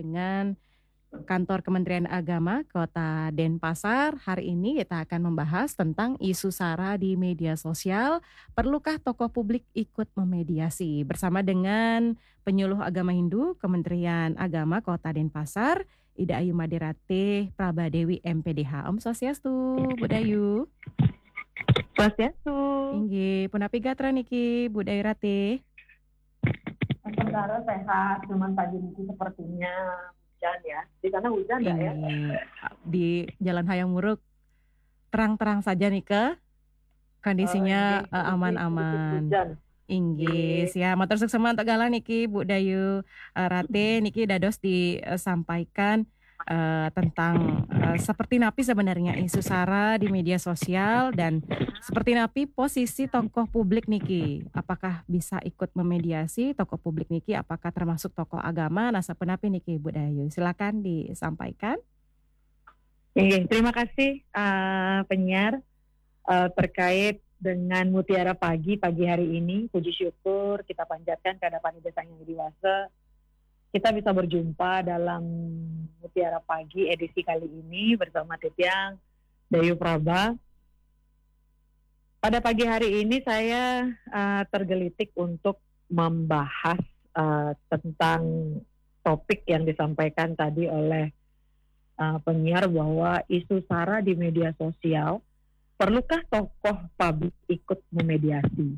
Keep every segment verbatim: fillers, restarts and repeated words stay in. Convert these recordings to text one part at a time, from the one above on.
dengan Kantor Kementerian Agama Kota Denpasar. Hari ini kita akan membahas tentang isu SARA di media sosial. Perlukah tokoh publik ikut memediasi? Bersama dengan penyuluh agama Hindu Kementerian Agama Kota Denpasar, Ida Ayu Madirate Prabadewi M P D H. Om Swastiastu, Budayu. Swastiastu. Inggih, punapi gatra niki Budayu Rate. Sementara sehat, cuman pagi ini sepertinya hujan ya. Di sana hujan nggak ya? Inggih, di Jalan Hayam Wuruk terang-terang saja nih ke kondisinya Oh, eh, ini sedikit aman-aman. hujan. Inggih, ya matur sukses untuk galan niki Bu Dayu eh, Rate niki dados disampaikan eh, tentang eh, seperti napi sebenarnya isu SARA di media sosial dan seperti napi posisi tokoh publik niki. Apakah bisa ikut memediasi tokoh publik niki? Apakah termasuk tokoh agama? Nasa penapi niki Bu Dayu. Silakan disampaikan. Oke, terima kasih uh, penyiar uh, terkait dengan Mutiara Pagi pagi hari ini. Puji syukur kita panjatkan kehadapan Ida Sang Yang Widi Wasa. Kita bisa berjumpa dalam Mutiara Pagi edisi kali ini bersama Titiang Dayu Praba. Pada pagi hari ini saya uh, tergelitik untuk membahas uh, tentang topik yang disampaikan tadi oleh uh, penyiar bahwa isu SARA di media sosial, perlukah tokoh publik ikut memediasi?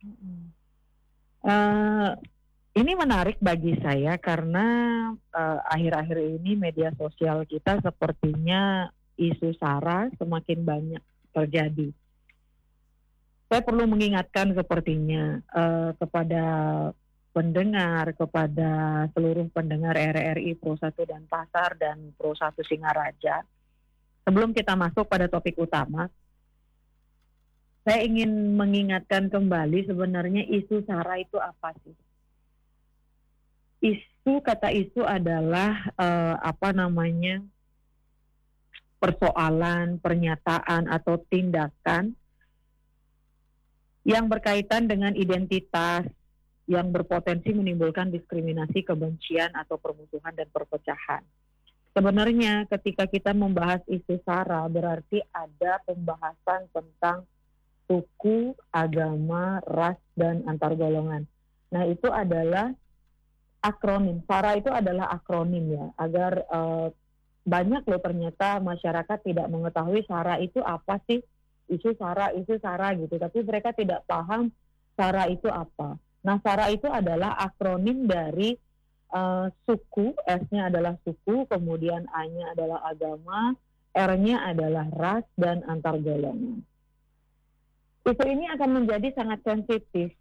Uh, ini menarik bagi saya karena uh, akhir-akhir ini media sosial kita sepertinya isu SARA semakin banyak terjadi. Saya perlu mengingatkan sepertinya uh, kepada pendengar, kepada seluruh pendengar R R I Pro satu Denpasar dan Pro satu Singaraja. Sebelum kita masuk pada topik utama, saya ingin mengingatkan kembali sebenarnya isu SARA itu apa sih? Isu, kata isu adalah uh, apa namanya persoalan, pernyataan atau tindakan yang berkaitan dengan identitas yang berpotensi menimbulkan diskriminasi, kebencian atau permusuhan dan perpecahan. Sebenarnya ketika kita membahas isu SARA berarti ada pembahasan tentang suku, agama, ras, dan antar golongan. Nah itu adalah akronim. SARA itu adalah akronim ya, agar uh, banyak loh ternyata masyarakat tidak mengetahui SARA itu apa sih, isu SARA, isu SARA gitu, tapi mereka tidak paham SARA itu apa. Nah SARA itu adalah akronim dari uh, suku, S-nya adalah suku, kemudian A-nya adalah agama, R-nya adalah ras, dan antar golongan. Isu ini akan menjadi sangat sensitif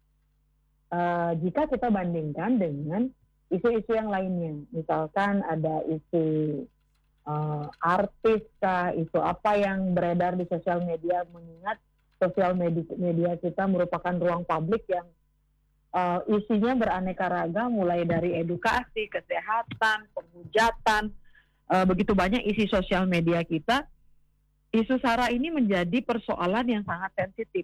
uh, jika kita bandingkan dengan isu-isu yang lainnya. Misalkan ada isu uh, artis kah, isu apa yang beredar di sosial media, mengingat sosial media, media kita merupakan ruang publik yang uh, isinya beraneka ragam, mulai dari edukasi, kesehatan, penghujatan, uh, begitu banyak isi sosial media kita. Isu SARA ini menjadi persoalan yang sangat sensitif.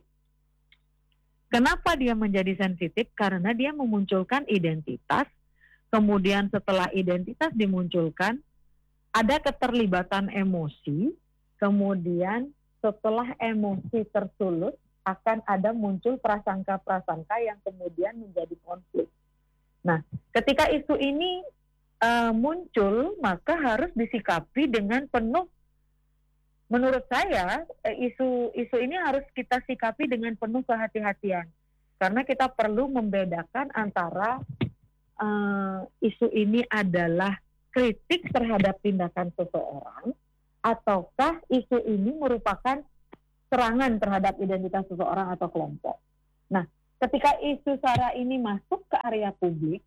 Kenapa dia menjadi sensitif? Karena dia memunculkan identitas, kemudian setelah identitas dimunculkan, ada keterlibatan emosi, kemudian setelah emosi tersulut, akan ada muncul prasangka-prasangka yang kemudian menjadi konflik. Nah, ketika isu ini uh, muncul, maka harus disikapi dengan penuh. Menurut saya, isu-isu ini harus kita sikapi dengan penuh kehati-hatian. Karena kita perlu membedakan antara uh, isu ini adalah kritik terhadap tindakan seseorang, ataukah isu ini merupakan serangan terhadap identitas seseorang atau kelompok. Nah, ketika isu SARA ini masuk ke area publik,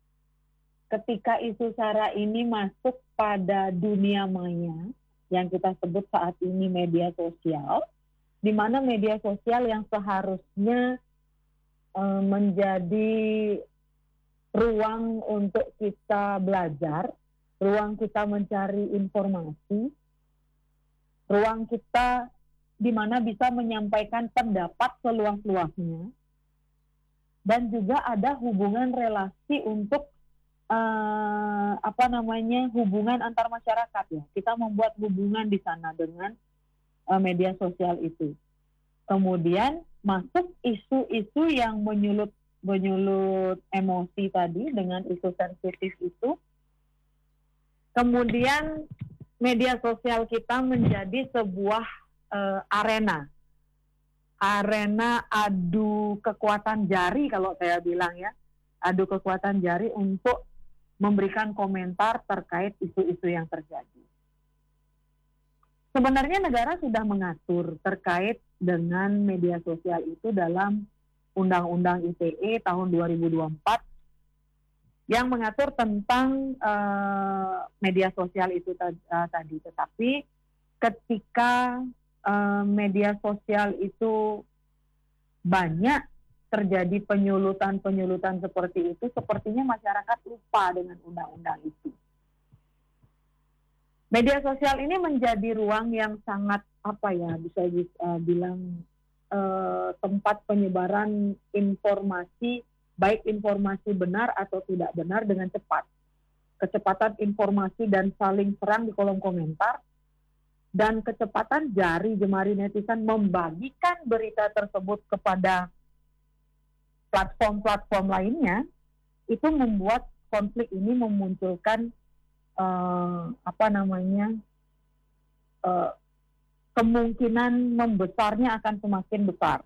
ketika isu SARA ini masuk pada dunia maya, yang kita sebut saat ini media sosial, di mana media sosial yang seharusnya e, menjadi ruang untuk kita belajar, ruang kita mencari informasi, ruang kita di mana bisa menyampaikan pendapat seluas-luasnya, dan juga ada hubungan relasi untuk uh, apa namanya hubungan antar masyarakat ya. Kita membuat hubungan di sana dengan uh, media sosial itu. Kemudian masuk isu-isu yang menyulut menyulut emosi tadi dengan isu sensitif itu. Kemudian media sosial kita menjadi sebuah uh, arena arena adu kekuatan jari kalau saya bilang ya, adu kekuatan jari untuk memberikan komentar terkait isu-isu yang terjadi. Sebenarnya negara sudah mengatur terkait dengan media sosial itu dalam Undang-Undang I T E tahun dua ribu dua puluh empat yang mengatur tentang uh, media sosial itu uh, tadi. Tetapi ketika uh, media sosial itu banyak terjadi penyulutan-penyulutan seperti itu, sepertinya masyarakat lupa dengan undang-undang itu. Media sosial ini menjadi ruang yang sangat apa ya bisa uh, bilang uh, tempat penyebaran informasi, baik informasi benar atau tidak benar dengan cepat. Kecepatan informasi dan saling serang di kolom komentar, dan kecepatan jari jemari netizen membagikan berita tersebut kepada platform-platform lainnya, itu membuat konflik ini memunculkan uh, apa namanya uh, kemungkinan membesarnya akan semakin besar.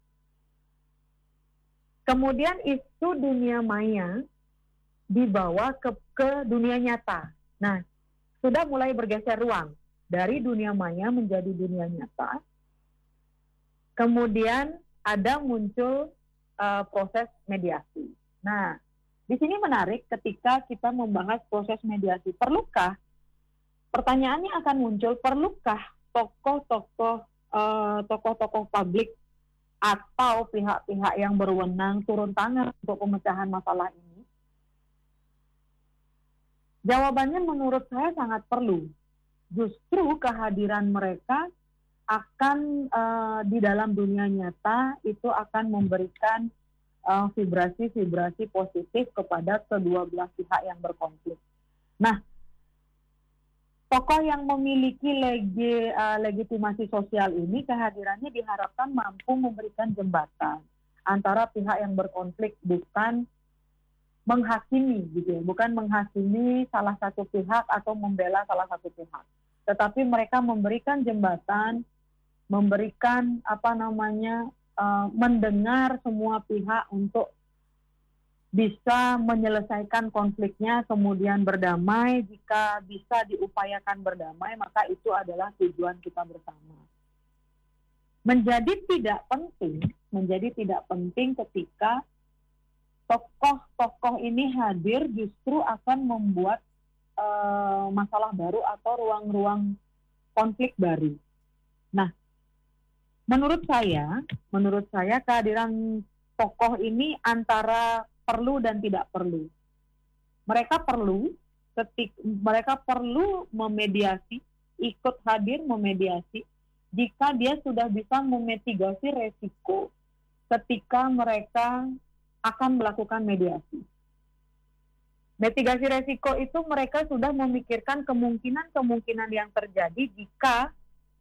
Kemudian isu dunia maya dibawa ke, ke dunia nyata. Nah, sudah mulai bergeser ruang dari dunia maya menjadi dunia nyata. Kemudian ada muncul uh, proses mediasi. Nah, di sini menarik ketika kita membahas proses mediasi. Perlukah, pertanyaannya akan muncul, perlukah tokoh-tokoh uh, tokoh-tokoh publik atau pihak-pihak yang berwenang turun tangan untuk pemecahan masalah ini? Jawabannya menurut saya sangat perlu. Justru kehadiran mereka akan uh, di dalam dunia nyata itu akan memberikan uh, vibrasi-vibrasi positif kepada kedua belah pihak yang berkonflik. Nah, tokoh yang memiliki legi, uh, legitimasi sosial ini kehadirannya diharapkan mampu memberikan jembatan antara pihak yang berkonflik, bukan menghakimi gitu ya, bukan menghakimi salah satu pihak atau membela salah satu pihak, tetapi mereka memberikan jembatan, memberikan apa namanya uh, mendengar semua pihak untuk bisa menyelesaikan konfliknya, kemudian berdamai. Jika bisa diupayakan berdamai, maka itu adalah tujuan kita bersama. Menjadi tidak penting, menjadi tidak penting ketika tokoh-tokoh ini hadir justru akan membuat uh, masalah baru atau ruang-ruang konflik baru. Nah, menurut saya, menurut saya kehadiran tokoh ini antara perlu dan tidak perlu. Mereka perlu, ketik, mereka perlu memediasi, ikut hadir memediasi, jika dia sudah bisa memitigasi resiko ketika mereka akan melakukan mediasi. Mitigasi resiko itu mereka sudah memikirkan kemungkinan-kemungkinan yang terjadi jika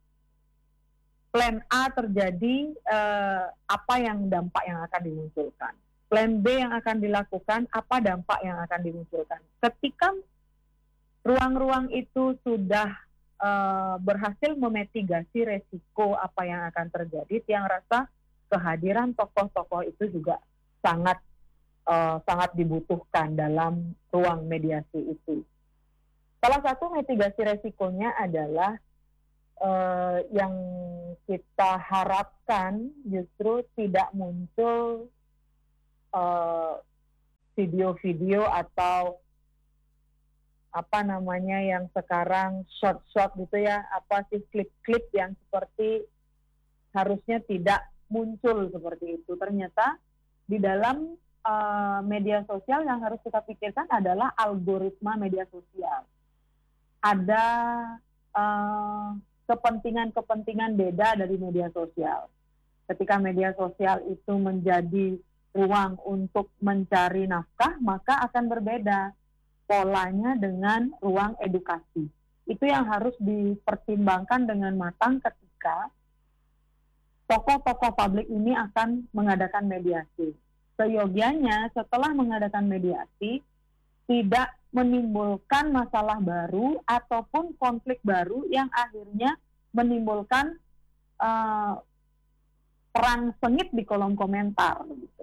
plan A terjadi, eh, apa yang dampak yang akan dimunculkan. Plan B yang akan dilakukan, apa dampak yang akan dimunculkan. Ketika ruang-ruang itu sudah eh, berhasil memitigasi resiko apa yang akan terjadi, Tiang rasa kehadiran tokoh-tokoh itu juga sangat uh, sangat dibutuhkan dalam ruang mediasi itu. Salah satu mitigasi resikonya adalah uh, yang kita harapkan justru tidak muncul uh, video-video atau apa namanya yang sekarang short-short gitu ya, apa sih klip-klip yang seperti harusnya tidak muncul seperti itu. Ternyata di dalam uh, media sosial yang harus kita pikirkan adalah algoritma media sosial. Ada uh, kepentingan-kepentingan beda dari media sosial. Ketika media sosial itu menjadi ruang untuk mencari nafkah, maka akan berbeda. polanya dengan ruang edukasi. Itu yang harus dipertimbangkan dengan matang ketika tokoh-tokoh publik ini akan mengadakan mediasi. Seyogianya setelah mengadakan mediasi, tidak menimbulkan masalah baru ataupun konflik baru yang akhirnya menimbulkan uh, perang sengit di kolom komentar. Gitu.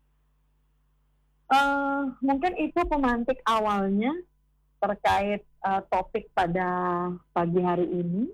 Uh, mungkin itu pemantik awalnya terkait uh, topik pada pagi hari ini.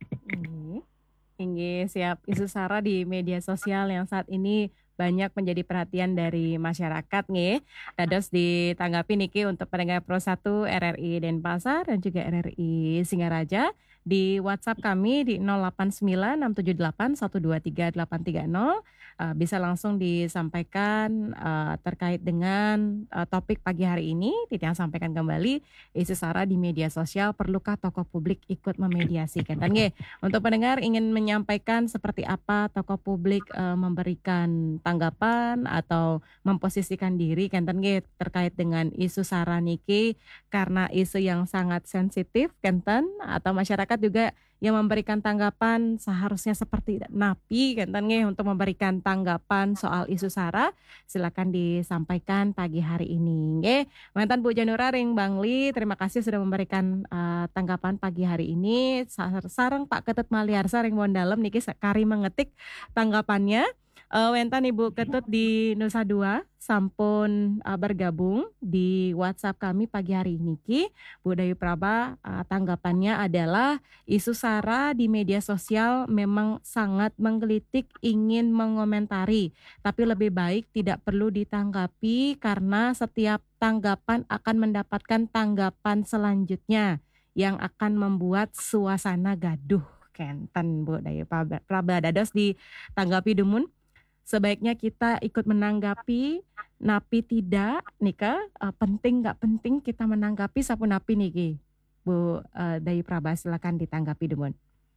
Hmm. Inggih, siap. Isu SARA di media sosial yang saat ini banyak menjadi perhatian dari masyarakat nggih. Dados ditanggapi niki untuk pendengar Pro satu R R I Denpasar dan juga R R I Singaraja di WhatsApp kami di nol delapan sembilan enam tujuh delapan satu dua tiga delapan tiga nol. Uh, bisa langsung disampaikan uh, terkait dengan uh, topik pagi hari ini. Titian sampaikan kembali, isu SARA di media sosial, perlukah tokoh publik ikut memediasi? Kenten nggih. Untuk pendengar ingin menyampaikan seperti apa tokoh publik uh, memberikan tanggapan atau memposisikan diri kenten nggih terkait dengan isu SARA niki, karena isu yang sangat sensitif kenten, atau masyarakat juga yang memberikan tanggapan seharusnya seperti Napi kenten nggih untuk memberikan tanggapan soal isu SARA, silakan disampaikan pagi hari ini nggih. Mantan Bu Janura ring Bang Li, terima kasih sudah memberikan uh, tanggapan pagi hari ini. Sareng Pak Ketut Maliarsa ring Wondalem niki kari mengetik tanggapannya. Uh, Wentan Ibu Ketut di Nusa Dua sampun uh, bergabung di WhatsApp kami pagi hari ini. Bu Dayu Praba uh, tanggapannya adalah isu SARA di media sosial memang sangat menggelitik, ingin mengomentari, tapi lebih baik tidak perlu ditanggapi karena setiap tanggapan akan mendapatkan tanggapan selanjutnya yang akan membuat suasana gaduh. Kenten Bu Dayu Praba dados ditanggapi Dumun. Sebaiknya kita ikut menanggapi, napi tidak, nika uh, penting nggak penting kita menanggapi sapu napi niki. Bu uh, Dayu Praba silakan ditanggapi Dumun.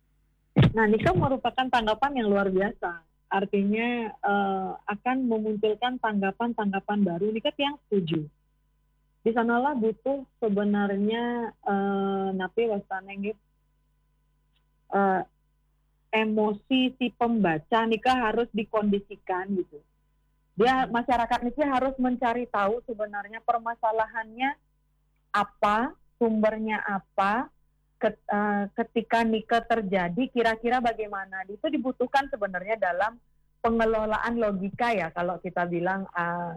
Nah, nika merupakan tanggapan yang luar biasa. Artinya uh, akan memunculkan tanggapan-tanggapan baru. Nika yang setuju. Di sanalah butuh sebenarnya uh, napi wastana nggih. Uh, emosi si pembaca nikah harus dikondisikan gitu. Dia masyarakat ini harus mencari tahu sebenarnya permasalahannya apa, sumbernya apa, ket, uh, ketika nikah terjadi kira-kira bagaimana. Itu dibutuhkan sebenarnya dalam pengelolaan logika ya kalau kita bilang uh,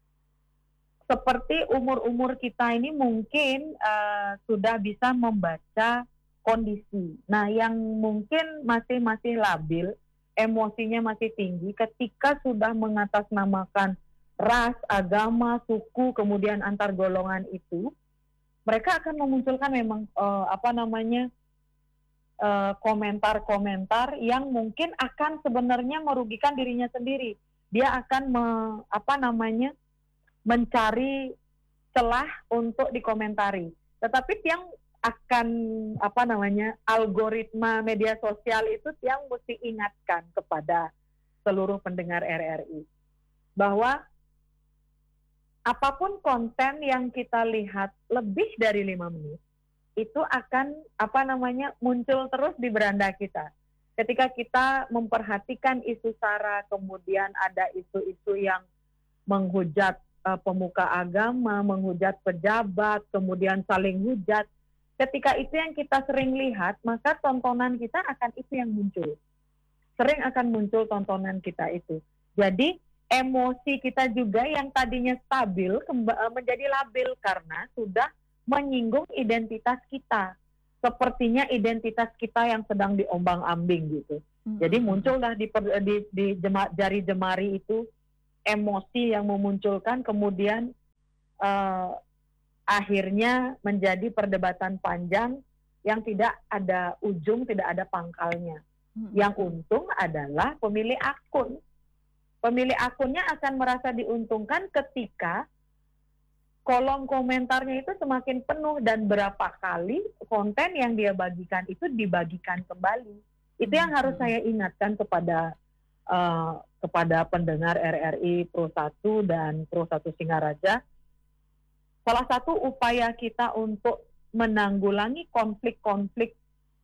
seperti umur-umur kita ini mungkin uh, sudah bisa membaca kondisi. Nah, yang mungkin masih masih labil, emosinya masih tinggi ketika sudah mengatasnamakan ras, agama, suku, kemudian antar golongan itu, mereka akan memunculkan memang uh, apa namanya uh, komentar-komentar yang mungkin akan sebenarnya merugikan dirinya sendiri. Dia akan me, apa namanya mencari celah untuk dikomentari. Tetapi yang akan apa namanya algoritma media sosial itu yang mesti ingatkan kepada seluruh pendengar R R I bahwa apapun konten yang kita lihat lebih dari lima menit itu akan apa namanya muncul terus di beranda kita. Ketika kita memperhatikan isu SARA, kemudian ada isu-isu yang menghujat uh, pemuka agama, menghujat pejabat, kemudian saling hujat. Ketika itu yang kita sering lihat, maka tontonan kita akan itu yang muncul. Sering akan muncul tontonan kita itu. Jadi emosi kita juga yang tadinya stabil menjadi labil karena sudah menyinggung identitas kita. Sepertinya identitas kita yang sedang diombang-ambing gitu. Hmm. Jadi muncullah di, di, di jema, jari jemari itu emosi yang memunculkan kemudian uh, akhirnya menjadi perdebatan panjang yang tidak ada ujung, tidak ada pangkalnya. Hmm. Yang untung adalah pemilik akun. Pemilik akunnya akan merasa diuntungkan ketika kolom komentarnya itu semakin penuh dan berapa kali konten yang dia bagikan itu dibagikan kembali. Itu yang harus saya ingatkan kepada uh, kepada pendengar R R I Pro satu dan Pro satu Singaraja. salah satu upaya kita untuk menanggulangi konflik-konflik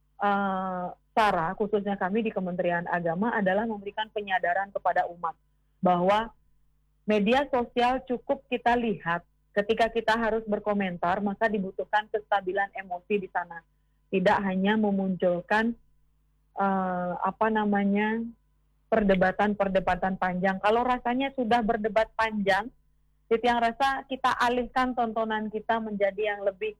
uh, SARA, khususnya kami di Kementerian Agama, adalah memberikan penyadaran kepada umat bahwa media sosial cukup kita lihat ketika kita harus berkomentar, maka dibutuhkan kestabilan emosi di sana. Tidak hanya memunculkan uh, apa namanya perdebatan-perdebatan panjang. Kalau rasanya sudah berdebat panjang, yang rasa kita alihkan tontonan kita menjadi yang lebih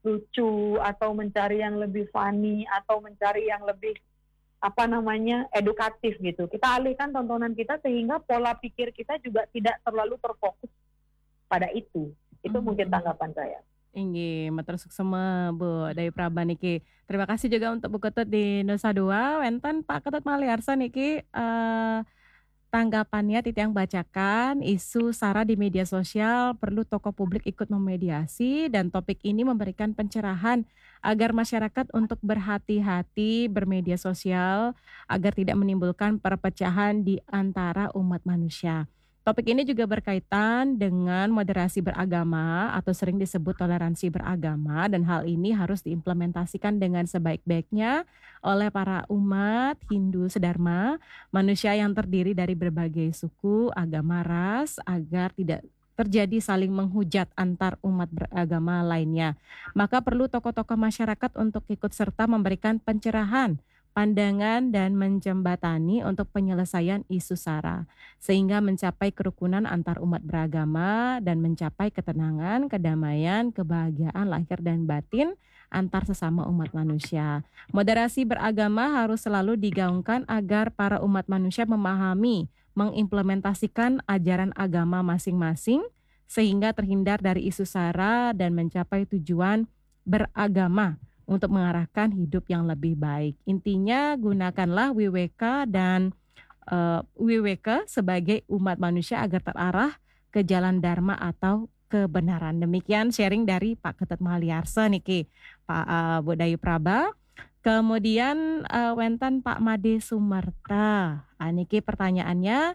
lucu atau mencari yang lebih funny atau mencari yang lebih apa namanya edukatif gitu. Kita alihkan tontonan kita sehingga pola pikir kita juga tidak terlalu terfokus pada itu. Itu Mhm, mungkin mhm. tanggapan saya. Inggih, matur suksema Bu Dayu Praba niki. Terima kasih juga untuk Bu Ketut di Nusa Dua. Wenten Pak Ketut Maliarsa niki eh, tanggapannya Titiang bacakan isu SARA di media sosial perlu tokoh publik ikut memediasi dan topik ini memberikan pencerahan agar masyarakat untuk berhati-hati bermedia sosial agar tidak menimbulkan perpecahan di antara umat manusia. Topik ini juga berkaitan dengan moderasi beragama atau sering disebut toleransi beragama dan hal ini harus diimplementasikan dengan sebaik-baiknya oleh para umat Hindu sedharma, manusia yang terdiri dari berbagai suku, agama, ras, agar tidak terjadi saling menghujat antar umat beragama lainnya. Maka perlu tokoh-tokoh masyarakat untuk ikut serta memberikan pencerahan, pandangan, dan menjembatani untuk penyelesaian isu SARA, sehingga mencapai kerukunan antar umat beragama dan mencapai ketenangan, kedamaian, kebahagiaan lahir dan batin antar sesama umat manusia. Moderasi beragama harus selalu digaungkan agar para umat manusia memahami, mengimplementasikan ajaran agama masing-masing sehingga terhindar dari isu SARA dan mencapai tujuan beragama untuk mengarahkan hidup yang lebih baik. Intinya gunakanlah W W K dan eh, W W K sebagai umat manusia agar terarah ke jalan dharma atau kebenaran. Demikian sharing dari Pak Ketut Maliarsa niki, Pak eh, Bu Dayu Praba. Kemudian eh, wenten Pak Made Sumerta. Ah, niki pertanyaannya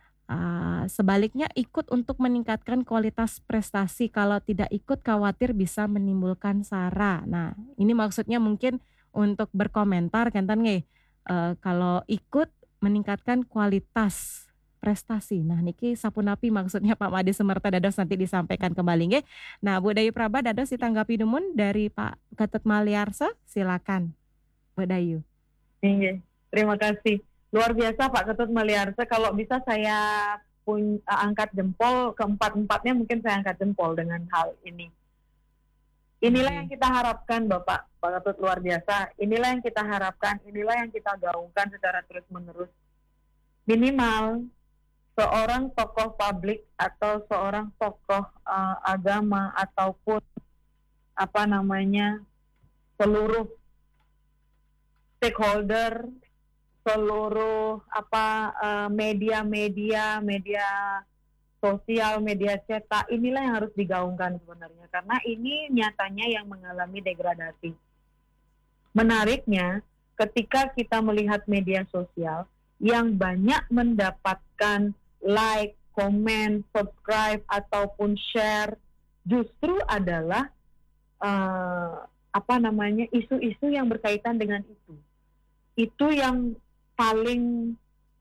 ah, sebaliknya ikut untuk meningkatkan kualitas prestasi, kalau tidak ikut khawatir bisa menimbulkan SARA. Nah, ini maksudnya mungkin untuk berkomentar kenten nggih, eh, kalau ikut meningkatkan kualitas prestasi. Nah, niki sapunapi maksudnya Pak Made Sumerta dados nanti disampaikan kembali nggih. Nah, Bu Dayu Praba dados ditanggapi dumun dari Pak Ketut Maliarsa, silakan Bu Dayu. Iya, terima kasih. Luar biasa Pak Ketut Maliarsa. Kalau bisa saya pun uh, angkat jempol, keempat-empatnya mungkin saya angkat jempol dengan hal ini. Inilah Oke. yang kita harapkan Bapak, Pak Ketut, luar biasa. Inilah yang kita harapkan, inilah yang kita gaungkan secara terus-menerus. Minimal seorang tokoh publik atau seorang tokoh uh, agama ataupun apa namanya seluruh stakeholder, seluruh apa uh, media-media, media sosial, media cetak, inilah yang harus digaungkan sebenarnya karena ini nyatanya yang mengalami degradasi. Menariknya, ketika kita melihat media sosial yang banyak mendapatkan like, komen, subscribe ataupun share, justru adalah uh, apa namanya isu-isu yang berkaitan dengan itu. Itu yang paling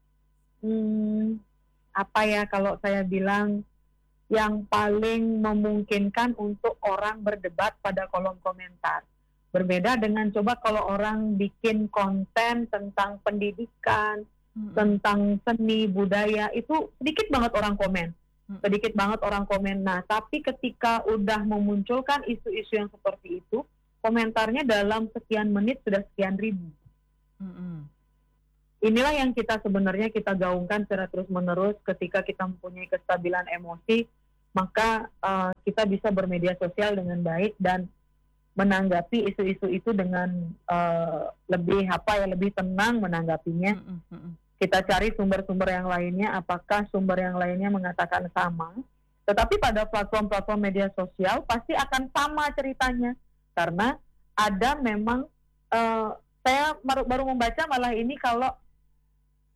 hmm, apa ya kalau saya bilang yang paling memungkinkan untuk orang berdebat pada kolom komentar. Berbeda dengan coba kalau orang bikin konten tentang pendidikan, hmm. tentang seni, budaya, itu sedikit banget orang komen. Hmm. Sedikit banget orang komen. Nah, tapi ketika udah memunculkan isu-isu yang seperti itu, komentarnya dalam sekian menit sudah sekian ribu. Hmm. Inilah yang kita sebenarnya kita gaungkan secara terus-menerus ketika kita mempunyai kestabilan emosi, maka uh, kita bisa bermedia sosial dengan baik dan menanggapi isu-isu itu dengan uh, lebih apa ya lebih tenang menanggapinya. Mm-hmm. Kita cari sumber-sumber yang lainnya, apakah sumber yang lainnya mengatakan sama. Tetapi pada platform-platform media sosial pasti akan sama ceritanya karena ada memang uh, saya baru, baru membaca malah ini kalau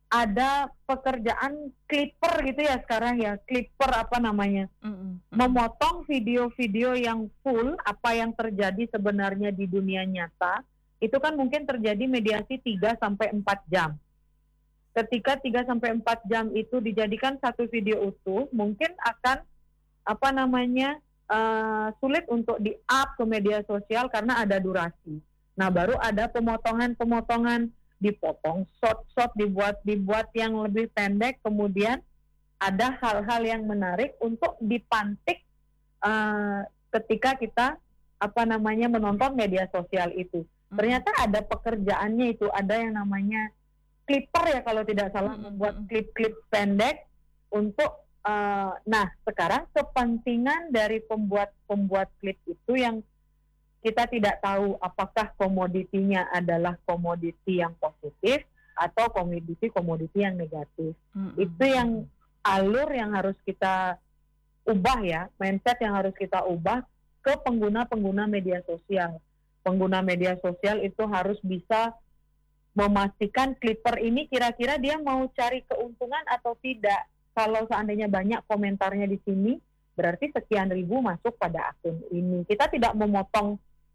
ada pekerjaan clipper gitu ya sekarang ya, clipper apa namanya, Mm, mm. memotong video-video yang full apa yang terjadi sebenarnya di dunia nyata, itu kan mungkin terjadi mediasi tiga sampai empat jam. Ketika tiga sampai empat jam itu dijadikan satu video utuh, mungkin akan apa namanya eh, sulit untuk di-up ke media sosial karena ada durasi. Nah, baru ada pemotongan-pemotongan, dipotong short-short, dibuat dibuat yang lebih pendek, kemudian ada hal-hal yang menarik untuk dipantik eh, ketika kita apa namanya menonton media sosial itu. Mm, Ternyata ada pekerjaannya itu, ada yang namanya clipper ya kalau tidak salah, mm, membuat mm, klip-klip pendek untuk uh, nah sekarang kepentingan dari pembuat-pembuat klip itu yang kita tidak tahu apakah komoditinya adalah komoditi yang positif atau komoditi-komoditi yang negatif. mm, Itu mm. yang alur yang harus kita ubah ya, mindset yang harus kita ubah ke pengguna-pengguna media sosial. Pengguna media sosial itu harus bisa memastikan clipper ini kira-kira dia mau cari keuntungan atau tidak. Kalau seandainya banyak komentarnya di sini, berarti sekian ribu masuk pada akun ini. Kita tidak memotong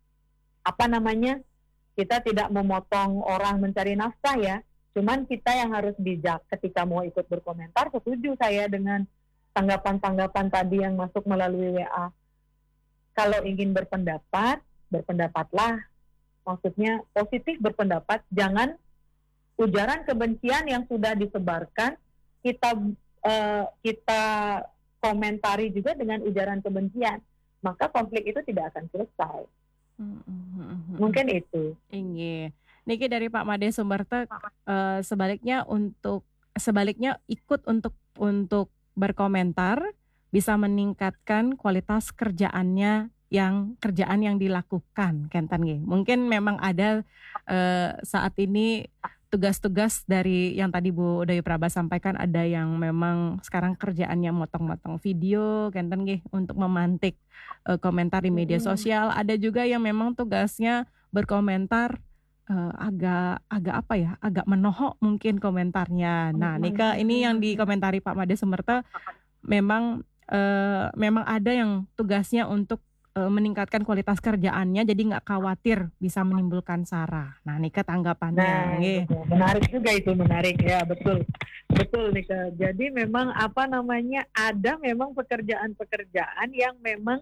apa namanya, kita tidak memotong orang mencari nafkah ya. Cuman kita yang harus bijak ketika mau ikut berkomentar. Setuju saya dengan tanggapan-tanggapan tadi yang masuk melalui W A. Kalau ingin berpendapat, berpendapatlah. Maksudnya positif berpendapat, jangan ujaran kebencian yang sudah disebarkan kita uh, kita komentari juga dengan ujaran kebencian, maka konflik itu tidak akan selesai. Mm, mm, mm, mm. Mungkin itu. Inggih. Niki dari Pak Made Sumerta, eh, sebaliknya untuk sebaliknya ikut untuk untuk berkomentar bisa meningkatkan kualitas kerjaannya yang kerjaan yang dilakukan, Kenten nggih. Mungkin memang ada eh, saat ini tugas-tugas dari yang tadi Bu Dayu Praba sampaikan, ada yang memang sekarang kerjaannya motong-motong video, Kenten nggih, untuk memantik eh, komentar di media Mm-mm. sosial. Ada juga yang memang tugasnya berkomentar eh, agak agak apa ya, agak menohok mungkin komentarnya. Nah, Nika ini yang dikomentari Pak Made Sumerta memang eh, memang ada yang tugasnya untuk eh, meningkatkan kualitas kerjaannya, jadi nggak khawatir bisa menimbulkan sara. Nah, Nika tanggapannya, Nah, nggih. betul. Menarik juga itu, menarik ya, betul. Betul Nika. Jadi memang apa namanya, ada memang pekerjaan-pekerjaan yang memang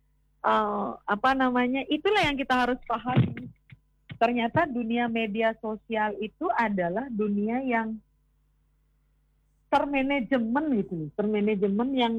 uh, apa namanya, itulah yang kita harus pahami. Ternyata dunia media sosial itu adalah dunia yang termanajemen gitu, termanajemen yang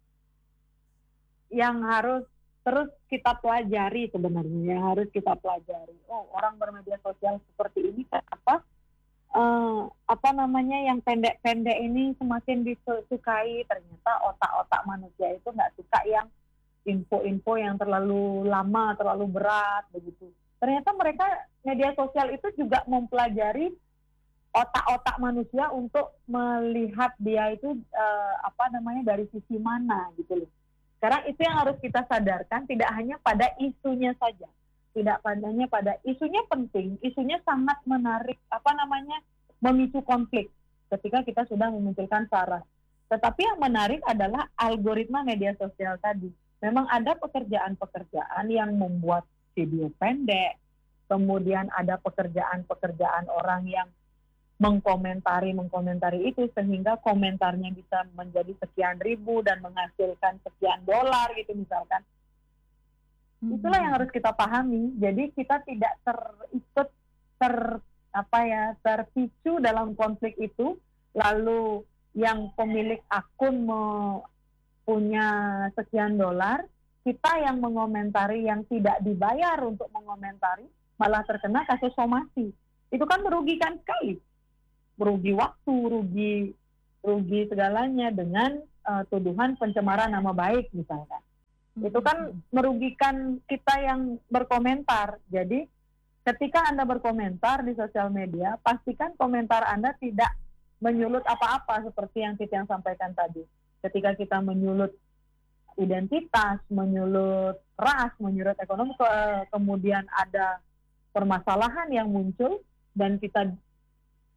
yang harus terus kita pelajari sebenarnya, yang harus kita pelajari. Oh, orang bermedia sosial seperti ini kenapa uh, apa namanya yang pendek-pendek ini semakin disukai? Ternyata otak-otak manusia itu nggak suka yang info-info yang terlalu lama, terlalu berat begitu. Ternyata mereka media sosial itu juga mempelajari otak-otak manusia untuk melihat dia itu uh, apa namanya dari sisi mana gitu loh. Sekarang itu yang harus kita sadarkan, tidak hanya pada isunya saja, tidak hanya pada isunya penting, isunya sangat menarik, apa namanya memicu konflik ketika kita sudah memunculkan sara. Tetapi yang menarik adalah algoritma media sosial tadi. Memang ada pekerjaan-pekerjaan yang membuat video pendek, kemudian ada pekerjaan-pekerjaan orang yang mengkomentari mengkomentari itu sehingga komentarnya bisa menjadi sekian ribu dan menghasilkan sekian dolar gitu misalkan. Itulah yang harus kita pahami. Jadi kita tidak terikut ter apa ya terpicu dalam konflik itu, lalu yang pemilik akun mau punya sekian dolar, kita yang mengomentari yang tidak dibayar untuk mengomentari malah terkena kasus somasi. Itu kan merugikan sekali. Merugi waktu, rugi rugi segalanya dengan uh, tuduhan pencemaran nama baik misalkan. Mm-hmm. Itu kan merugikan kita yang berkomentar. Jadi ketika Anda berkomentar di sosial media, pastikan komentar Anda tidak menyulut apa-apa seperti yang Titi yang sampaikan tadi. Ketika kita menyulut identitas, menyulut ras, menyulut ekonomi, ke- kemudian ada permasalahan yang muncul dan kita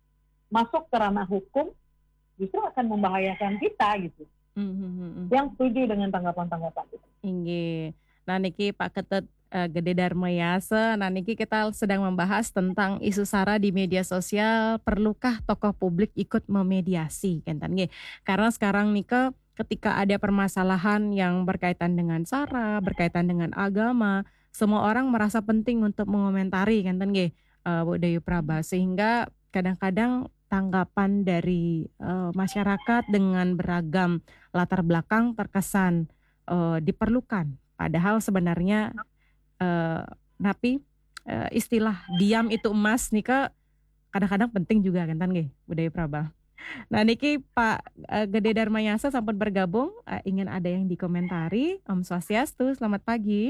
masuk ke ranah hukum justru akan membahayakan kita gitu. Hmm, hmm, hmm, hmm. Yang setuju dengan tanggapan-tanggapan itu. Inggih. Nah niki Pak Ketut eh, Gede Darmayasa, nah niki kita sedang membahas tentang isu sara di media sosial, perlukah tokoh publik ikut memediasi kan nggih. Karena sekarang nika ketika ada permasalahan yang berkaitan dengan sara, berkaitan dengan agama, semua orang merasa penting untuk mengomentari kan nggih, eh, Bu Dayu Praba, sehingga kadang-kadang tanggapan dari eh, masyarakat dengan beragam latar belakang terkesan eh, diperlukan. Padahal sebenarnya eh, napi eh, istilah diam itu emas nika kadang-kadang penting juga kan tan nggih, Budaya Praba. Nah niki Pak eh, Gede Darmayasa sampun bergabung, eh, ingin ada yang dikomentari. Om Swastiastu, selamat pagi.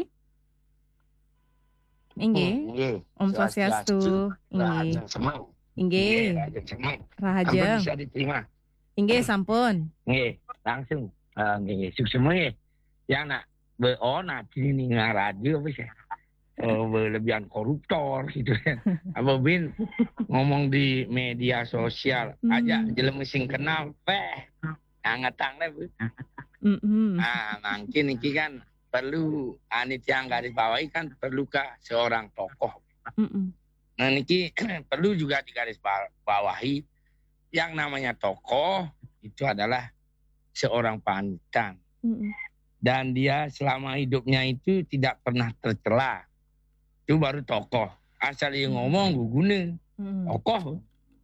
Inggih. Nggih, Om swastiastu, Swastiastu. Inggih. rahaja semua. Nggih, Inggih. rahaja semua. Ampun Rahajeng. bisa diterima. Inggih sampun. Nggih, langsung. Eh, Nggih, sukses semua nggih. Yang nak be oh nak ini nggak radio apa sih? Oh, berlebihan koruptor gitu kan. Apa bin ngomong di media sosial aja Hmm. jelema sing kenal peh angatang lah Bu. Mm-mm. Ah, mungkin iki kan perlu anit yang garis bawahi kan perlukah seorang tokoh. Mm-mm. Nah niki perlu juga digaris bawahi yang namanya tokoh itu adalah seorang panutan Mm-mm. dan dia selama hidupnya itu tidak pernah tercela. Itu baru tokoh. Asal dia ngomong gugune Mm-mm. tokoh.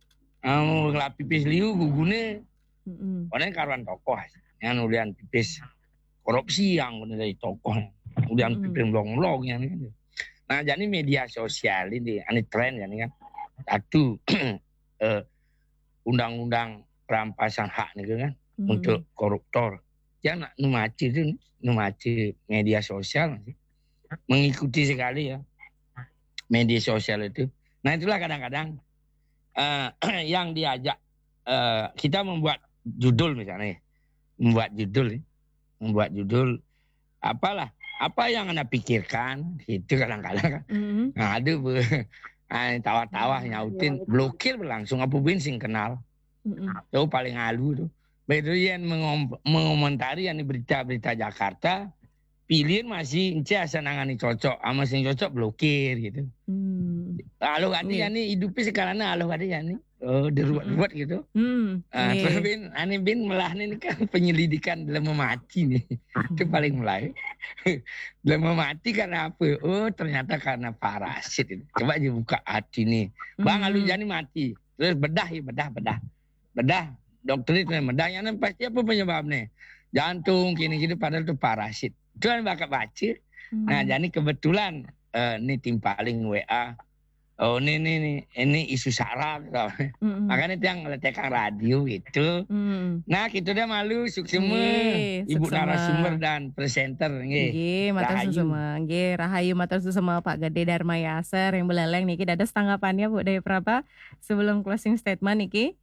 Anu ngelap pipis liu gugune. Mm-mm. Orang karuan tokoh. Yang ulian pipis korupsi yang benar dari tokoh. Ulian Mm-mm. pipis blong-blong yang kan. Nah jadi media sosial ini, ini tren kan. Satu eh, undang-undang perampasan hak nih kan Mm-mm. untuk koruptor. Yang nak numaci itu numaci media sosial mengikuti sekali ya media sosial itu. Nah itulah kadang-kadang eh, yang diajak eh, kita membuat judul misalnya, membuat judul, membuat judul apalah apa yang anda pikirkan itu kadang-kadang kan. Mm-mm. Nah, ada be, ah, tawa-tawa nyautin blokir langsung apa bin sing kenal. Mm-mm. Itu paling halu tuh. Begitu yang mengom- mengomentari yang berita-berita Jakarta, pilihan masih ence senangani cocok, sama sing cocok blokir gitu. Hmm. Lalu ada Iya. yang nih hidupnya sekarang lalu ada yang nih oh diruat-ruat gitu. Hmm. Ah, Nggih. terus bin, aneh bin melah ini kan penyelidikan dalam memati nih. Itu paling mulai. Dalam memati karena apa? Oh ternyata karena parasit. Itu. Coba aja buka hati nih. Bang Hmm. Alu Jani mati. Terus bedah ya bedah bedah. Bedah. Dokter itu bedahnya nih pasti apa penyebabnya? Jantung gini-gini padahal itu parasit. Itu kan bakal baca. Hmm. Nah jadi kebetulan eh, ini tim paling W A. Oh ini ini ini, ini isu sara. Mm-mm. Makanya itu yang letakkan radio gitu. Hmm. Nah, kita udah malu suksema Nggih, ibu suksema. narasumber dan presenter nggih. Nggih, matur Rahayu. susema. Nggih, rahayu matur susema Pak Gede Darmayasa yang beleleng niki dados tanggapannya Bu Dayu Praba sebelum closing statement niki.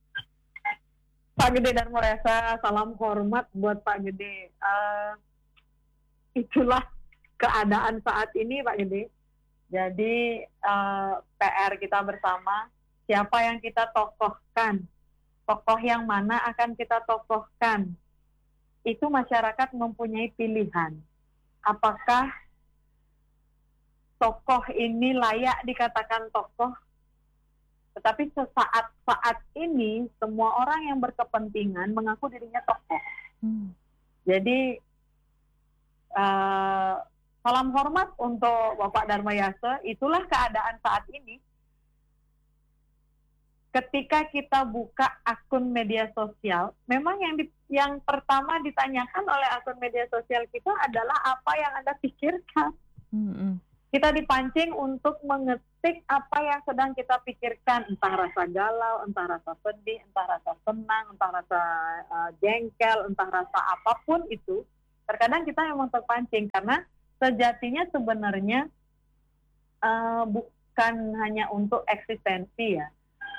Pak Gede Darmayasa, salam hormat buat Pak Gede. Eh, itulah keadaan saat ini Pak Gede. Jadi eh, P R kita bersama, siapa yang kita tokohkan, tokoh yang mana akan kita tokohkan. Itu masyarakat mempunyai pilihan. Apakah tokoh ini layak dikatakan tokoh? Tetapi sesaat saat ini semua orang yang berkepentingan mengaku dirinya tokoh. Hmm. Jadi uh, salam hormat untuk Bapak Darmayasa. Itulah keadaan saat ini. Ketika kita buka akun media sosial, memang yang di, yang pertama ditanyakan oleh akun media sosial kita adalah apa yang Anda pikirkan. Mm-mm. Kita dipancing untuk mengetik apa yang sedang kita pikirkan, entah rasa galau, entah rasa sedih, entah rasa senang, entah rasa uh, jengkel, entah rasa apapun itu. Terkadang kita memang terpancing karena sejatinya sebenarnya uh, bukan hanya untuk eksistensi ya.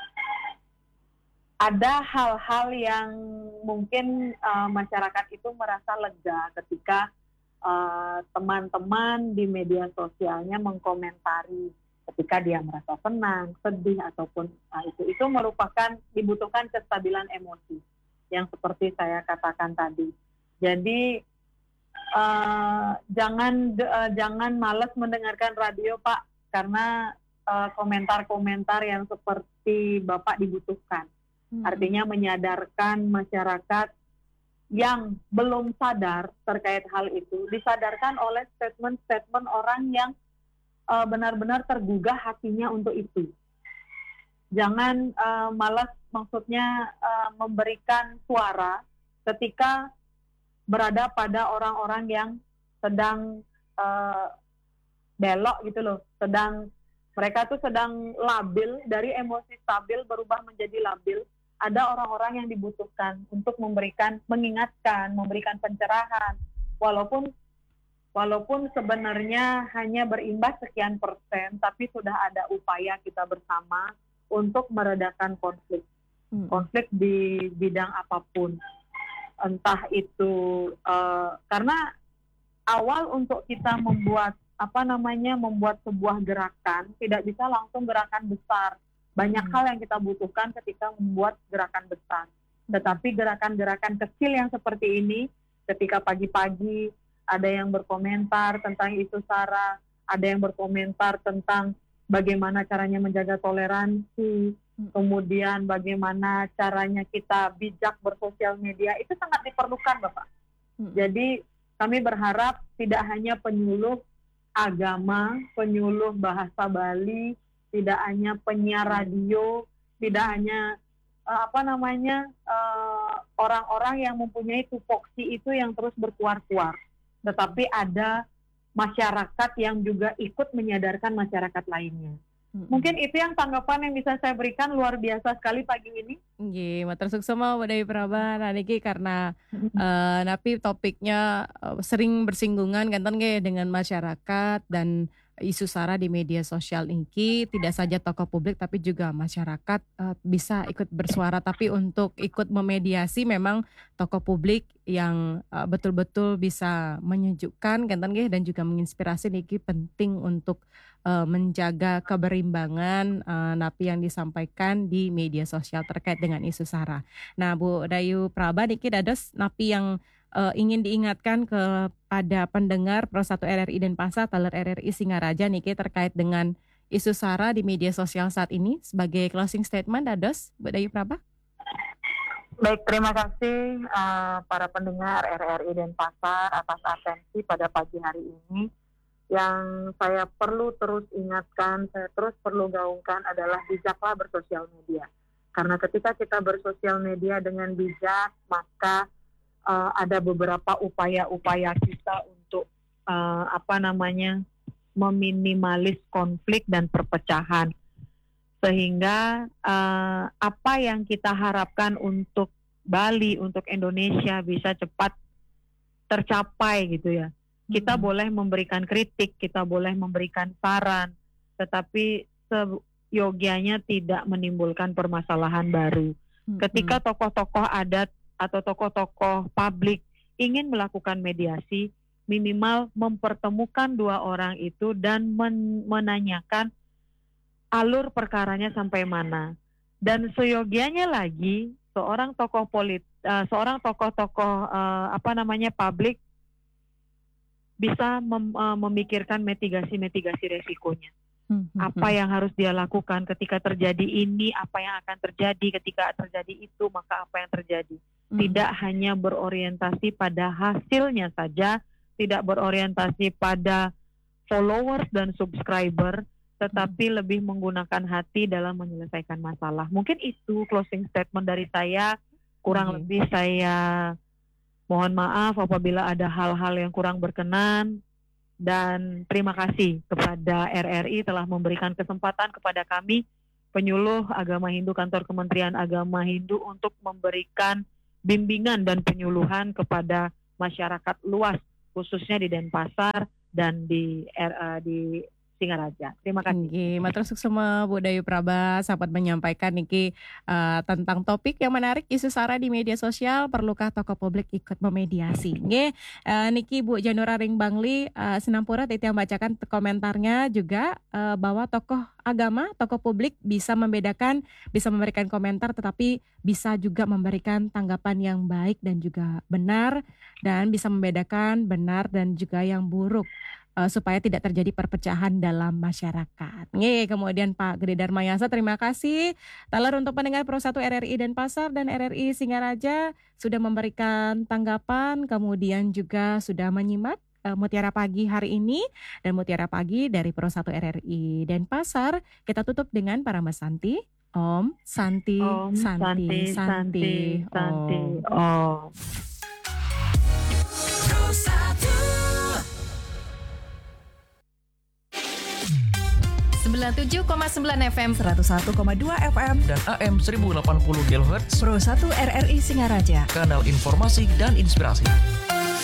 Ada hal-hal yang mungkin uh, masyarakat itu merasa lega ketika uh, teman-teman di media sosialnya mengkomentari, ketika ketika dia merasa senang, sedih ataupun nah, itu itu merupakan dibutuhkan kestabilan emosi yang seperti saya katakan tadi. Jadi uh, jangan uh, jangan malas mendengarkan radio Pak, karena uh, komentar-komentar yang seperti Bapak dibutuhkan. Hmm. Artinya menyadarkan masyarakat yang belum sadar terkait hal itu, disadarkan oleh statement-statement orang yang uh, benar-benar tergugah hatinya untuk itu. Jangan uh, malas maksudnya uh, memberikan suara ketika berada pada orang-orang yang sedang uh, belok gitu loh, sedang mereka tuh sedang labil, dari emosi stabil berubah menjadi labil. Ada orang-orang yang dibutuhkan untuk memberikan, mengingatkan, memberikan pencerahan, walaupun walaupun sebenarnya hanya berimbas sekian persen, tapi sudah ada upaya kita bersama untuk meredakan konflik, hmm. konflik di bidang apapun, entah itu uh, karena awal untuk kita membuat apa namanya membuat sebuah gerakan tidak bisa langsung gerakan besar. Banyak hmm. hal yang kita butuhkan ketika membuat gerakan besar. Tetapi gerakan-gerakan kecil yang seperti ini, ketika pagi-pagi ada yang berkomentar tentang isu SARA, ada yang berkomentar tentang bagaimana caranya menjaga toleransi, kemudian bagaimana caranya kita bijak bersosial media, itu sangat diperlukan Bapak. Hmm. Jadi kami berharap tidak hanya penyuluh agama, penyuluh bahasa Bali, tidak hanya penyiar radio, tidak hanya uh, apa namanya uh, orang-orang yang mempunyai tupoksi itu yang terus berkuar-kuar, tetapi ada masyarakat yang juga ikut menyadarkan masyarakat lainnya. Mm-hmm. Mungkin itu yang tanggapan yang bisa saya berikan. Luar biasa sekali pagi ini. Nggih, matur suksema Mbak Dewi Praba. Nah niki karena uh, napi topiknya uh, sering bersinggungan kanten nggih dengan masyarakat dan isu SARA di media sosial ini, tidak saja tokoh publik tapi juga masyarakat uh, bisa ikut bersuara, tapi untuk ikut memediasi memang tokoh publik yang uh, betul-betul bisa menyejukkan kanten nggih dan juga menginspirasi niki penting untuk uh, menjaga keberimbangan uh, napi yang disampaikan di media sosial terkait dengan isu SARA. Nah, Bu Dayu Praba niki dados napi yang Uh, ingin diingatkan kepada pendengar Pro satu R R I Denpasar, Taler R R I Singaraja niki terkait dengan isu SARA di media sosial saat ini sebagai closing statement dados Bu Dayu Praba. Baik, terima kasih uh, para pendengar R R I Denpasar atas atensi pada pagi hari ini. Yang saya perlu terus ingatkan, saya terus perlu gaungkan adalah bijaklah bersosial media. Karena ketika kita bersosial media dengan bijak, maka Uh, ada beberapa upaya-upaya kita untuk uh, apa namanya meminimalis konflik dan perpecahan, sehingga uh, apa yang kita harapkan untuk Bali, untuk Indonesia bisa cepat tercapai gitu ya. Kita hmm. boleh memberikan kritik, kita boleh memberikan saran, tetapi seyogianya tidak menimbulkan permasalahan baru. Hmm. Ketika tokoh-tokoh adat atau tokoh-tokoh publik ingin melakukan mediasi, minimal mempertemukan dua orang itu dan men- menanyakan alur perkaranya sampai mana. Dan seyogianya lagi seorang tokoh polit, uh, seorang tokoh-tokoh uh, apa namanya publik bisa mem- uh, memikirkan mitigasi-mitigasi resikonya. Apa yang harus dia lakukan ketika terjadi ini, apa yang akan terjadi ketika terjadi itu, maka apa yang terjadi. Tidak hmm. hanya berorientasi pada hasilnya saja, tidak berorientasi pada followers dan subscriber, tetapi hmm. lebih menggunakan hati dalam menyelesaikan masalah. Mungkin itu closing statement dari saya. Kurang hmm. lebih saya mohon maaf apabila ada hal-hal yang kurang berkenan. Dan terima kasih kepada R R I telah memberikan kesempatan kepada kami, penyuluh agama Hindu Kantor Kementerian Agama Hindu, untuk memberikan bimbingan dan penyuluhan kepada masyarakat luas, khususnya di Denpasar dan di uh, di Singaraja. Terima kasih. Nggih, matur suksema Bu Dayu Praba sempat menyampaikan niki eh, tentang topik yang menarik isu sara di media sosial, perlukah tokoh publik ikut memediasi. Nggih, eh, niki Bu Janura Ring Bangli eh, Sinampura titi yang bacakan komentarnya juga eh, bahwa tokoh agama, tokoh publik bisa membedakan, bisa memberikan komentar tetapi bisa juga memberikan tanggapan yang baik dan juga benar dan bisa membedakan benar dan juga yang buruk. eh, supaya tidak terjadi perpecahan dalam masyarakat. Nggih, kemudian Pak Gede Darmayasa, terima kasih. Talar untuk pendengar Pro satu R R I Denpasar dan R R I Singaraja sudah memberikan tanggapan, kemudian juga sudah menyimak eh, Mutiara Pagi hari ini dan Mutiara Pagi dari Pro satu R R I Denpasar. Kita tutup dengan para Mbak Santi. Om, Santi, Om, Santi, Santi, Santi, Santi. Om. Om. sembilan puluh tujuh koma sembilan F M, seratus satu koma dua F M, dan A M seribu delapan puluh kilohertz, Pro satu R R I Singaraja. kanal informasi dan inspirasi.